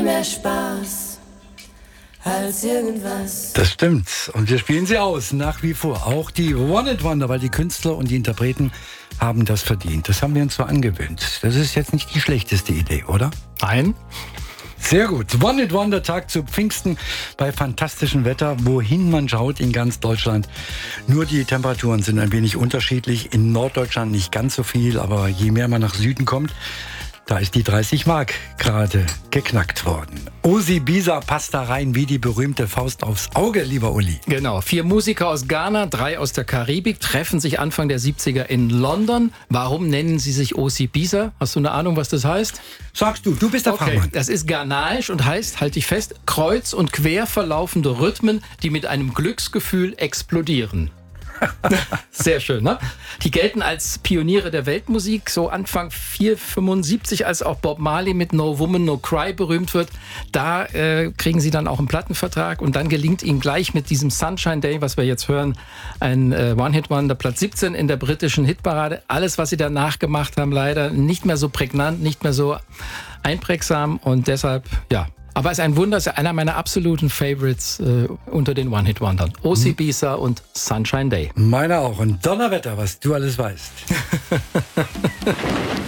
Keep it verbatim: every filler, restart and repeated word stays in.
mehr Spaß als irgendwas. Das stimmt. Und wir spielen sie aus, nach wie vor. Auch die One-Hit-Wonder, weil die Künstler und die Interpreten haben das verdient. Das haben wir uns zwar angewöhnt. Das ist jetzt nicht die schlechteste Idee, oder? Nein. Sehr gut. One-Hit-Wonder-Tag zu Pfingsten bei fantastischem Wetter, wohin man schaut in ganz Deutschland. Nur die Temperaturen sind ein wenig unterschiedlich. In Norddeutschland nicht ganz so viel, aber je mehr man nach Süden kommt, da ist die dreißig Mark gerade geknackt worden. Osi Bisa passt da rein wie die berühmte Faust aufs Auge, lieber Uli. Genau, vier Musiker aus Ghana, drei aus der Karibik, treffen sich Anfang der siebziger in London. Warum nennen sie sich Osi Bisa? Hast du eine Ahnung, was das heißt? Sagst du, du bist der Okay, Fachmann. das ist ghanaisch und heißt, halte ich fest, kreuz und quer verlaufende Rhythmen, die mit einem Glücksgefühl explodieren. Sehr schön, ne? Die gelten als Pioniere der Weltmusik, so Anfang vierhundertfünfundsiebzig, als auch Bob Marley mit No Woman, No Cry berühmt wird. Da äh, kriegen sie dann auch einen Plattenvertrag und dann gelingt ihnen gleich mit diesem Sunshine Day, was wir jetzt hören, ein äh, One-Hit-Wonder, Platz siebzehn in der britischen Hitparade. Alles, was sie danach gemacht haben, leider nicht mehr so prägnant, nicht mehr so einprägsam und deshalb, ja. Aber es ist ein Wunder, es ist einer meiner absoluten Favorites äh, unter den One-Hit-Wondern. Osi Bisa und Sunshine Day. Meiner auch. Und Donnerwetter, was du alles weißt.